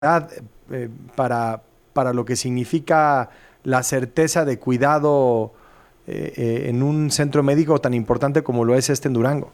eh, para lo que significa la certeza de cuidado en un centro médico tan importante como lo es este en Durango.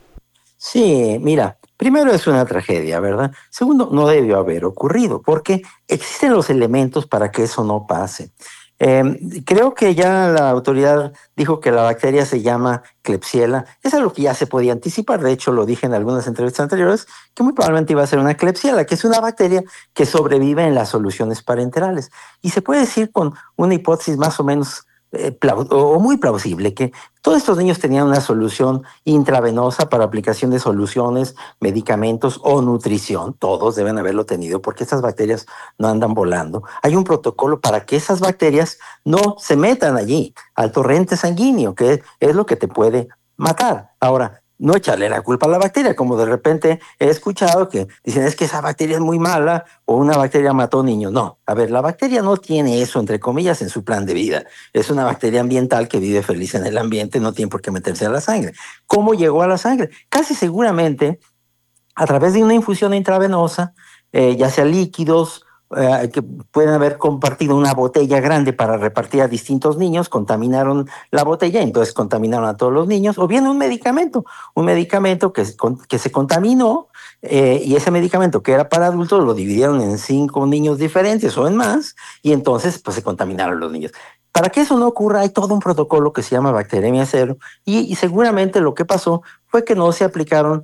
Sí, mira, primero es una tragedia, ¿verdad? Segundo, no debió haber ocurrido, porque existen los elementos para que eso no pase. Creo que ya la autoridad dijo que la bacteria se llama Klebsiella. Es algo que ya se podía anticipar. De hecho, lo dije en algunas entrevistas anteriores, que muy probablemente iba a ser una Klebsiella, que es una bacteria que sobrevive en las soluciones parenterales. Y se puede decir con una hipótesis más o menos o muy plausible que todos estos niños tenían una solución intravenosa para aplicación de soluciones, medicamentos o nutrición. Todos deben haberlo tenido porque estas bacterias no andan volando. Hay un protocolo para que esas bacterias no se metan allí, al torrente sanguíneo, que es lo que te puede matar. Ahora, no echarle la culpa a la bacteria, como de repente he escuchado que dicen es que esa bacteria es muy mala o una bacteria mató niños. No, a ver, la bacteria no tiene eso, entre comillas, en su plan de vida. Es una bacteria ambiental que vive feliz en el ambiente, no tiene por qué meterse a la sangre. ¿Cómo llegó a la sangre? Casi seguramente a través de una infusión intravenosa, ya sea líquidos, que pueden haber compartido una botella grande para repartir a distintos niños, contaminaron la botella, entonces contaminaron a todos los niños, o bien un medicamento que se contaminó, y ese medicamento que era para adultos lo dividieron en 5 niños diferentes o en más, y entonces pues se contaminaron los niños. Para que eso no ocurra, hay todo un protocolo que se llama bacteremia cero, y seguramente lo que pasó fue que no se aplicaron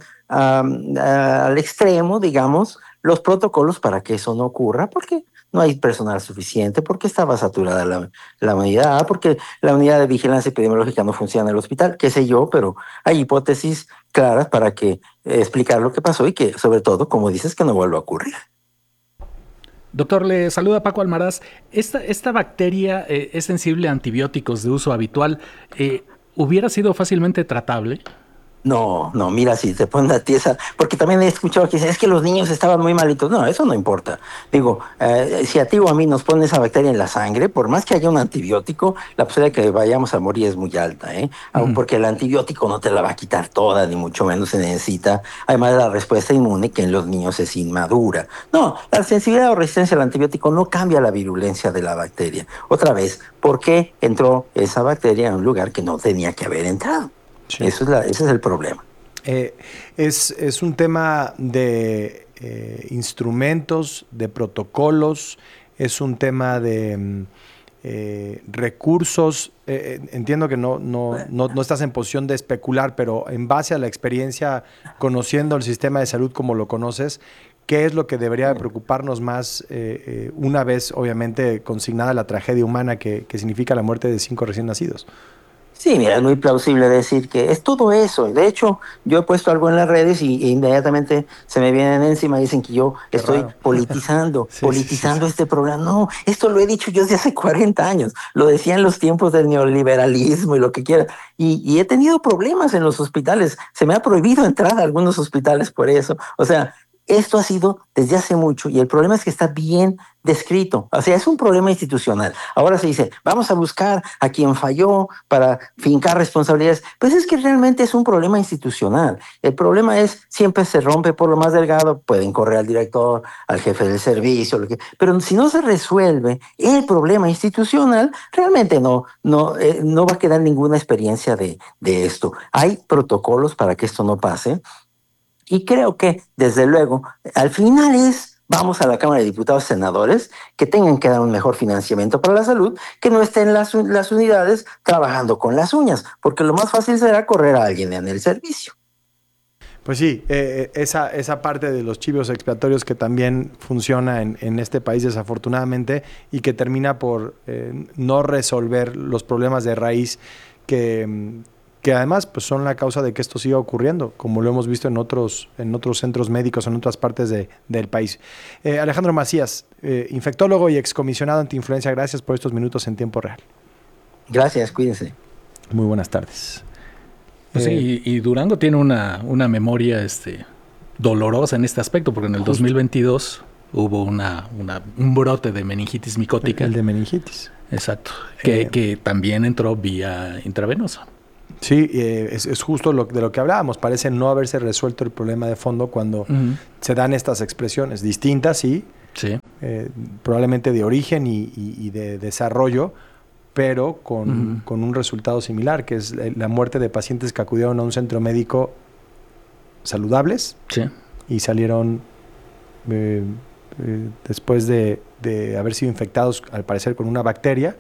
al extremo, digamos, los protocolos para que eso no ocurra, porque no hay personal suficiente, porque estaba saturada la unidad, porque la unidad de vigilancia epidemiológica no funciona en el hospital, qué sé yo, pero hay hipótesis claras para que explicar lo que pasó y que, sobre todo, como dices, que no vuelva a ocurrir. Doctor, le saluda Paco Almaraz. Esta bacteria es sensible a antibióticos de uso habitual. ¿Hubiera sido fácilmente tratable? No, no, mira, si te ponen a ti esa, porque también he escuchado que dicen, es que los niños estaban muy malitos. No, eso no importa. Digo, si a ti o a mí nos ponen esa bacteria en la sangre, por más que haya un antibiótico, la posibilidad de que vayamos a morir es muy alta, ¿eh? Aun porque el antibiótico no te la va a quitar toda, ni mucho menos se necesita. Además, la respuesta inmune que en los niños es inmadura. No, la sensibilidad o resistencia al antibiótico no cambia la virulencia de la bacteria. Otra vez, ¿por qué entró esa bacteria en un lugar que no tenía que haber entrado? Sí. Ese es el problema. Eh, es un tema de instrumentos, de protocolos, es un tema de recursos. Entiendo que no estás en posición de especular, pero en base a la experiencia, conociendo el sistema de salud como lo conoces, ¿qué es lo que debería de preocuparnos más una vez, obviamente, consignada la tragedia humana que significa la muerte de 5 recién nacidos? Sí, mira, es muy plausible decir que es todo eso. De hecho, yo he puesto algo en las redes y inmediatamente se me vienen encima y dicen que yo Qué estoy raro. politizando, Sí, sí, sí, sí. politizando este programa. No, esto lo he dicho yo desde hace 40 años. Lo decía en los tiempos del neoliberalismo y lo que quiera. Y he tenido problemas en los hospitales. Se me ha prohibido entrar a algunos hospitales por eso. O sea, esto ha sido desde hace mucho y el problema es que está bien descrito. O sea, es un problema institucional. Ahora se dice, vamos a buscar a quien falló para fincar responsabilidades. Pues es que realmente es un problema institucional. El problema es, siempre se rompe por lo más delgado, pueden correr al director, al jefe del servicio, pero si no se resuelve el problema institucional, realmente no va a quedar ninguna experiencia de esto. Hay protocolos para que esto no pase. Y creo que, desde luego, al final vamos a la Cámara de Diputados y Senadores que tengan que dar un mejor financiamiento para la salud, que no estén las unidades trabajando con las uñas, porque lo más fácil será correr a alguien en el servicio. Pues sí, esa parte de los chivos expiatorios que también funciona en este país desafortunadamente y que termina por no resolver los problemas de raíz que, que además pues, son la causa de que esto siga ocurriendo, como lo hemos visto en otros centros médicos, en otras partes del país. Alejandro Macías, infectólogo y excomisionado antiinfluencia, gracias por estos minutos en tiempo real. Gracias, cuídense. Muy buenas tardes. Pues sí, y Durango tiene una memoria dolorosa en este aspecto, porque en el 2022 hubo un brote de meningitis micótica. El de meningitis. Exacto, que también entró vía intravenosa. Sí, es justo de lo que hablábamos. Parece no haberse resuelto el problema de fondo cuando se dan estas expresiones distintas, sí, Sí. Probablemente de origen y de desarrollo, pero con un resultado similar, que es la muerte de pacientes que acudieron a un centro médico saludables y salieron después de haber sido infectados, al parecer con una bacteria,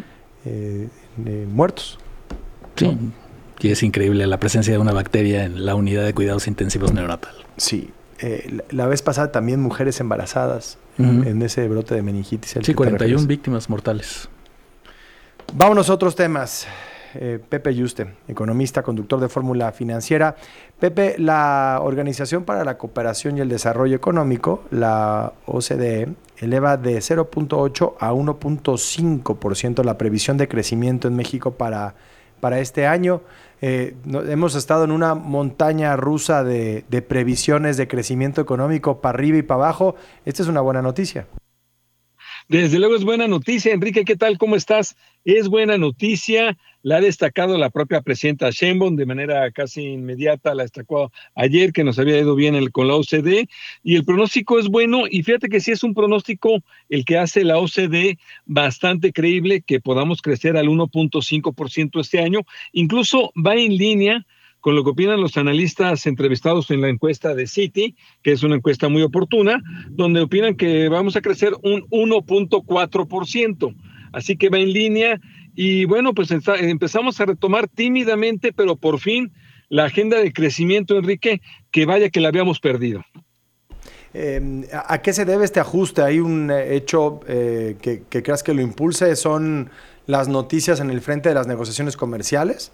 muertos. Sí, ¿no? Y es increíble la presencia de una bacteria en la unidad de cuidados intensivos neonatal. Sí. La vez pasada también mujeres embarazadas en ese brote de meningitis. Sí, 41 víctimas mortales. Vámonos a otros temas. Pepe Yuste, economista, conductor de Fórmula Financiera. Pepe, la Organización para la Cooperación y el Desarrollo Económico, la OCDE, eleva de 0.8 a 1.5% la previsión de crecimiento en México para este año. Hemos estado en una montaña rusa de previsiones de crecimiento económico para arriba y para abajo. Esta es una buena noticia. Desde luego es buena noticia. Enrique, ¿qué tal? ¿Cómo estás? Es buena noticia. La ha destacado la propia presidenta Sheinbaum de manera casi inmediata. La destacó ayer que nos había ido bien con la OCDE. Y el pronóstico es bueno. Y fíjate que sí es un pronóstico el que hace la OCDE bastante creíble, que podamos crecer al 1.5% este año. Incluso va en línea con lo que opinan los analistas entrevistados en la encuesta de Citi, que es una encuesta muy oportuna, donde opinan que vamos a crecer un 1.4%. Así que va en línea y bueno, pues empezamos a retomar tímidamente, pero por fin, la agenda de crecimiento, Enrique, que vaya que la habíamos perdido. ¿A qué se debe este ajuste? ¿Hay un hecho que creas que lo impulse? ¿Son las noticias en el frente de las negociaciones comerciales?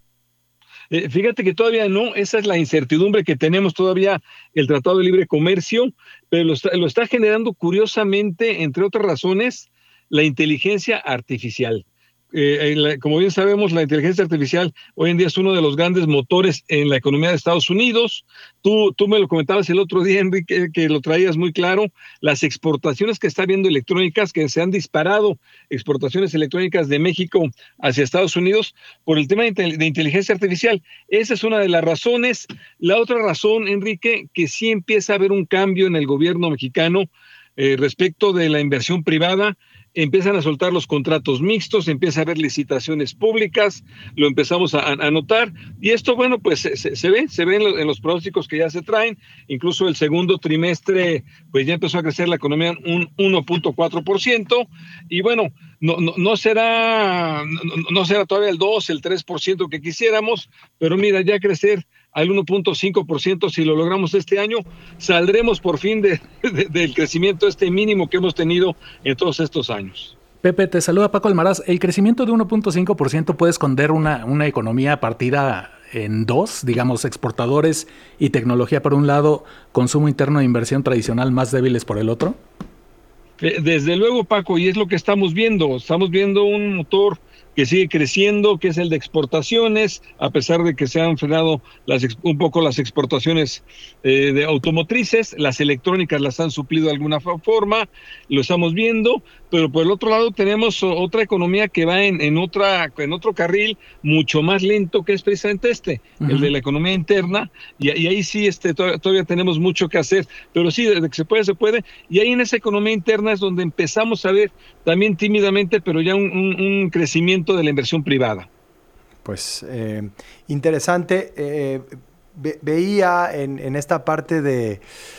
Fíjate que todavía no, esa es la incertidumbre que tenemos todavía, el Tratado de Libre Comercio, pero lo está generando curiosamente, entre otras razones, la inteligencia artificial. Como bien sabemos, la inteligencia artificial hoy en día es uno de los grandes motores en la economía de Estados Unidos. Tú me lo comentabas el otro día, Enrique, que lo traías muy claro, las exportaciones que está habiendo electrónicas, que se han disparado, exportaciones electrónicas de México hacia Estados Unidos por el tema de inteligencia artificial. Esa es una de las razones. La otra razón, Enrique, que sí empieza a haber un cambio en el gobierno mexicano respecto de la inversión privada. Empiezan a soltar los contratos mixtos, empieza a haber licitaciones públicas, lo empezamos a notar, y esto, bueno, pues se ve en los pronósticos que ya se traen. Incluso el segundo trimestre, pues ya empezó a crecer la economía un 1.4%, y bueno, no será todavía el 2, el 3% que quisiéramos, pero mira, ya crecer al 1.5%, si lo logramos este año, saldremos por fin del crecimiento mínimo que hemos tenido en todos estos años. Pepe, te saluda Paco Almaraz. ¿El crecimiento de 1.5% puede esconder una economía partida en dos, digamos, exportadores y tecnología por un lado, consumo interno e inversión tradicional más débiles por el otro? Desde luego, Paco, y es lo que estamos viendo. Estamos viendo un motor que sigue creciendo, que es el de exportaciones, a pesar de que se han frenado un poco las exportaciones de automotrices. Las electrónicas las han suplido de alguna forma, lo estamos viendo, pero por el otro lado tenemos otra economía que va en otro carril mucho más lento, que es precisamente el de la economía interna, y ahí sí todavía tenemos mucho que hacer, pero sí, desde que se puede, y ahí en esa economía interna es donde empezamos a ver también tímidamente, pero ya un crecimiento de la inversión privada. Pues interesante. Veía en esta parte de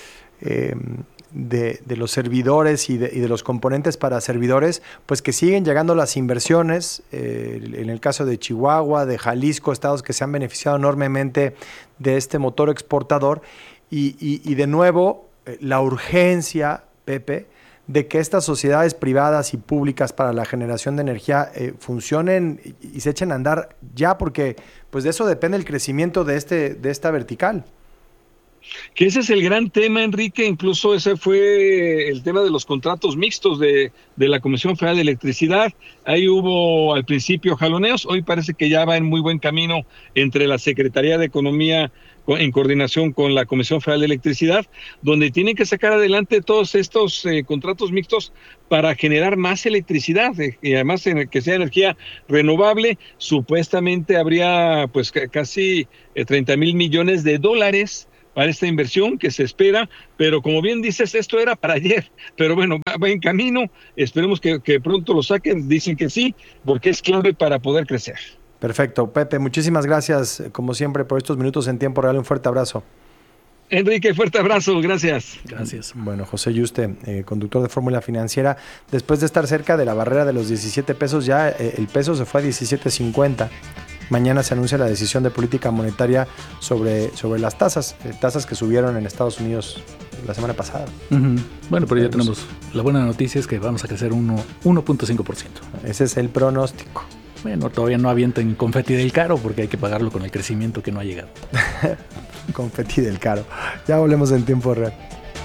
los servidores y de los componentes para servidores, pues que siguen llegando las inversiones, en el caso de Chihuahua, de Jalisco, estados que se han beneficiado enormemente de este motor exportador, y de nuevo la urgencia, Pepe, de que estas sociedades privadas y públicas para la generación de energía funcionen y se echen a andar ya, porque pues de eso depende el crecimiento de esta vertical. Que ese es el gran tema, Enrique. Incluso ese fue el tema de los contratos mixtos de la Comisión Federal de Electricidad. Ahí hubo al principio jaloneos, hoy parece que ya va en muy buen camino entre la Secretaría de Economía en coordinación con la Comisión Federal de Electricidad, donde tienen que sacar adelante todos estos contratos mixtos para generar más electricidad, y además que sea energía renovable. Supuestamente habría pues casi 30,000 millones de dólares para esta inversión que se espera, pero como bien dices, esto era para ayer, pero bueno, va en camino, esperemos que pronto lo saquen, dicen que sí, porque es clave para poder crecer. Perfecto. Pepe, muchísimas gracias, como siempre, por estos minutos en tiempo real. Un fuerte abrazo. Enrique, fuerte abrazo, gracias. Gracias. Bueno, José Yuste, conductor de Fórmula Financiera, después de estar cerca de la barrera de los 17 pesos, ya el peso se fue a 17.50. Mañana se anuncia la decisión de política monetaria sobre las tasas que subieron en Estados Unidos la semana pasada. Uh-huh. Bueno, pero ya tenemos, la buena noticia es que vamos a crecer 1.5%. Ese es el pronóstico. Bueno, todavía no avienten confeti del caro porque hay que pagarlo con el crecimiento que no ha llegado. Confeti del caro. Ya volvemos en tiempo real.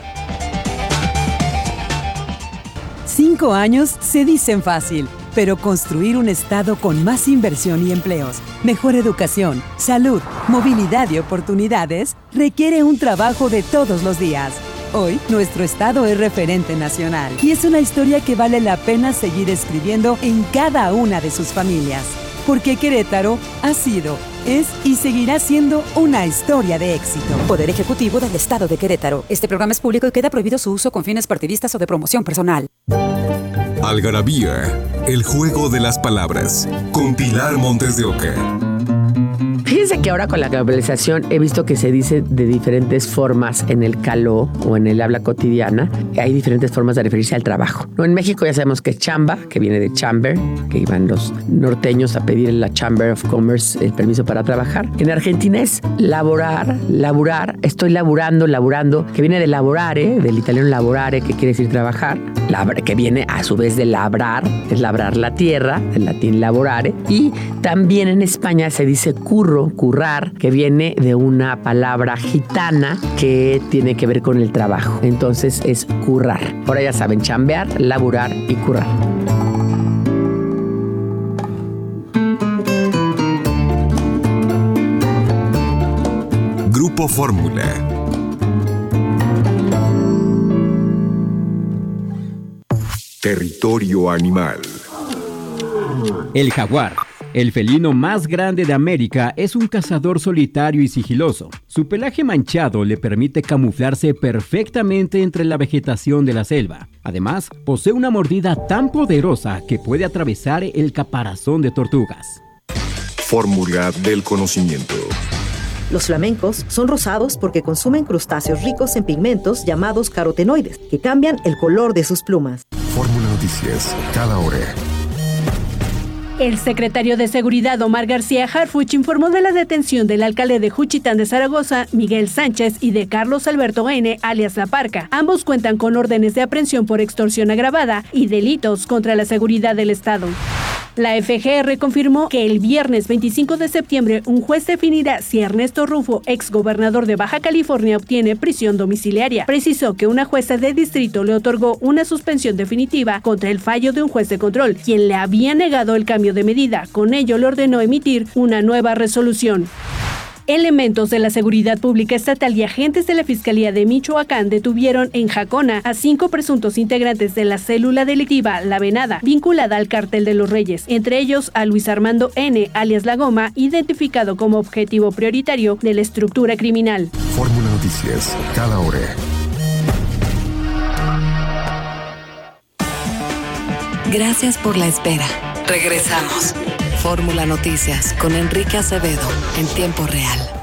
5 años se dicen fácil, pero construir un estado con más inversión y empleos, mejor educación, salud, movilidad y oportunidades requiere un trabajo de todos los días. Hoy, nuestro estado es referente nacional y es una historia que vale la pena seguir escribiendo en cada una de sus familias. Porque Querétaro ha sido, es y seguirá siendo una historia de éxito. Poder Ejecutivo del Estado de Querétaro. Este programa es público y queda prohibido su uso con fines partidistas o de promoción personal. Algarabía, el juego de las palabras, con Pilar Montes de Oca. Fíjense que ahora con la globalización he visto que se dice de diferentes formas en el caló o en el habla cotidiana. Hay diferentes formas de referirse al trabajo. ¿No? En México ya sabemos que es chamba, que viene de chamber, que iban los norteños a pedir en la Chamber of Commerce el permiso para trabajar. En Argentina es laburar, estoy laburando, que viene de lavorare, del italiano lavorare, que quiere decir trabajar, que viene a su vez de labrar, es labrar la tierra, del latín lavorare. Y también en España se dice currar, que viene de una palabra gitana que tiene que ver con el trabajo. Entonces es currar. Ahora ya saben, chambear, laburar y currar. Grupo Fórmula. Territorio animal. El jaguar, el felino más grande de América, es un cazador solitario y sigiloso. Su pelaje manchado le permite camuflarse perfectamente entre la vegetación de la selva. Además, posee una mordida tan poderosa que puede atravesar el caparazón de tortugas. Fórmula del conocimiento. Los flamencos son rosados porque consumen crustáceos ricos en pigmentos llamados carotenoides, que cambian el color de sus plumas. Fórmula Noticias, cada hora. El secretario de Seguridad, Omar García Harfuch, informó de la detención del alcalde de Juchitán de Zaragoza, Miguel Sánchez, y de Carlos Alberto N., alias La Parca. Ambos cuentan con órdenes de aprehensión por extorsión agravada y delitos contra la seguridad del Estado. La FGR confirmó que el viernes 25 de septiembre un juez definirá si Ernesto Rufo, exgobernador de Baja California, obtiene prisión domiciliaria. Precisó que una jueza de distrito le otorgó una suspensión definitiva contra el fallo de un juez de control, quien le había negado el cambio de medida. Con ello le ordenó emitir una nueva resolución. Elementos de la Seguridad Pública Estatal y agentes de la Fiscalía de Michoacán detuvieron en Jacona a 5 presuntos integrantes de la célula delictiva La Venada, vinculada al Cártel de los Reyes, entre ellos a Luis Armando N., alias La Goma, identificado como objetivo prioritario de la estructura criminal. Fórmula Noticias, cada hora. Gracias por la espera. Regresamos. Fórmula Noticias con Enrique Acevedo en tiempo real.